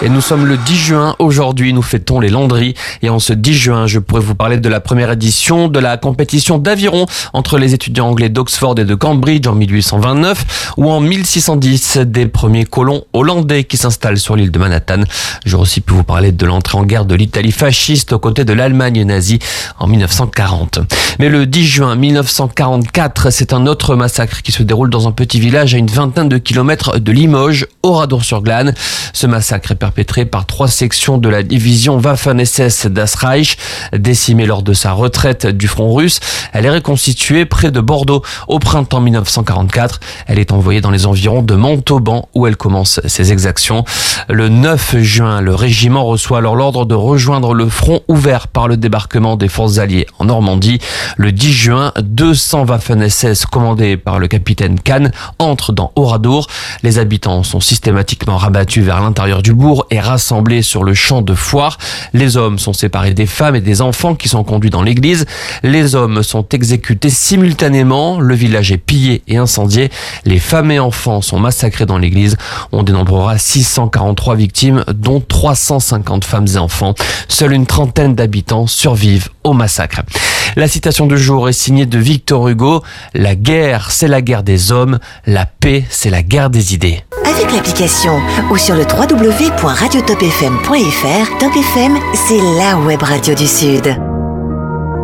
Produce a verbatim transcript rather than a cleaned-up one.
Et nous sommes le dix juin. Aujourd'hui, nous fêtons les Landry. Et en ce dix juin, je pourrais vous parler de la première édition de la compétition d'aviron entre les étudiants anglais d'Oxford et de Cambridge en mille huit cent vingt-neuf ou en mille six cent dix des premiers colons hollandais qui s'installent sur l'île de Manhattan. J'aurais aussi pu vous parler de l'entrée en guerre de l'Italie fasciste aux côtés de l'Allemagne nazie en mille neuf cent quarante. Mais le dix juin mille neuf cent quarante-quatre, c'est un autre massacre qui se déroule dans un petit village à une vingtaine de kilomètres de Limoges, Oradour-sur-Glane. Ce massacre est perpétré par trois sections de la division Waffen-S S Das Reich. Décimée lors de sa retraite du front russe, elle est reconstituée près de Bordeaux au printemps mille neuf cent quarante-quatre. Elle est envoyée dans les environs de Montauban où elle commence ses exactions. Le neuf juin, le régiment reçoit alors l'ordre de rejoindre le front ouvert par le débarquement des forces alliées en Normandie. Le dix juin, deux cents Waffen-S S commandés par le capitaine Kahn entrent dans Oradour. Les habitants sont systématiquement rabattus vers l'intérieur du bourg et rassemblés sur le champ de foire. Les hommes sont séparés des femmes et des enfants qui sont conduits dans l'église. Les hommes sont exécutés simultanément. Le village est pillé et incendié. Les femmes et enfants sont massacrés dans l'église. On dénombrera six cent quarante-trois victimes, dont trois cent cinquante femmes et enfants. Seule une trentaine d'habitants survivent au massacre. La citation du jour est signée de Victor Hugo. La guerre, c'est la guerre des hommes. La paix, c'est la guerre des idées. Avec l'application ou sur le w w w point radio top f m point f r, Top F M, c'est la web radio du Sud.